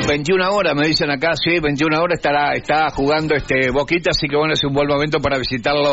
21 horas, me dicen acá, sí, 21 horas está jugando Boquita, así que bueno, es un buen momento para visitarlo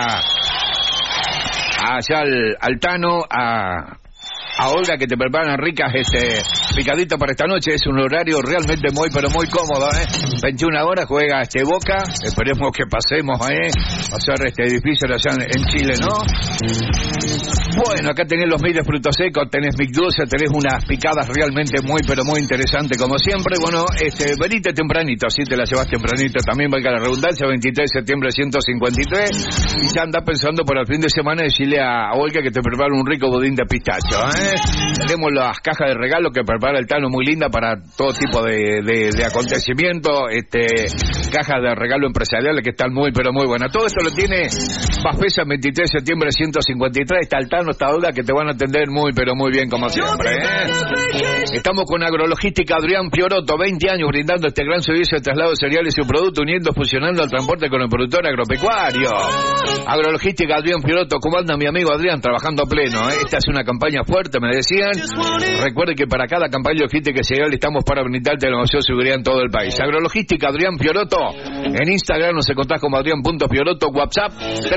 allá al Tano, a Olga, que te preparan ricas picadito para esta noche. Es un horario realmente muy, pero muy cómodo, 21 horas juega Boca, esperemos que pasemos, va a ser difícil allá en Chile, ¿no? Bueno, acá tenés los miles frutos secos, tenés Mic Dulce, tenés unas picadas realmente muy, pero muy interesantes como siempre. Bueno, venite tempranito, así te la llevas tempranito también, valga la redundancia, 23 de septiembre 153, y ya anda pensando por el fin de semana decirle a Olga que te prepara un rico budín de pistacho, Tenemos las cajas de regalo que prepara el Tano, muy linda para todo tipo de acontecimiento, cajas de regalo empresariales que están muy, pero muy buenas. Todo esto lo tiene Bafesa, 23 de septiembre 153, está el Tano, está Olga, que te van a atender muy, pero muy bien como siempre, Estamos con Agrologística Adrián Fiorotto, 20 años brindando este gran servicio de traslado de cereales y su producto, uniendo, fusionando el transporte con el productor agropecuario. Agrologística Adrián Fiorotto, ¿cómo anda mi amigo Adrián? Trabajando a pleno, Esta es una campaña fuerte, me decían. Recuerde que para cada campaña logística cereal estamos para brindarte la negocio de seguridad en todo el país. Agrologística Adrián Fiorotto, en Instagram nos encontrás como Adrián.Fiorotto, WhatsApp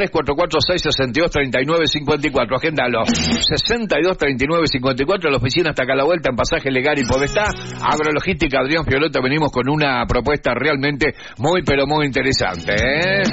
344-662-3954, agendalo, 62-3954, la oficina está acá a la vuelta en Pasaje Legal y Podestá. Agrologística Adrián Fiorotto, venimos con una propuesta realmente muy, pero muy interesante,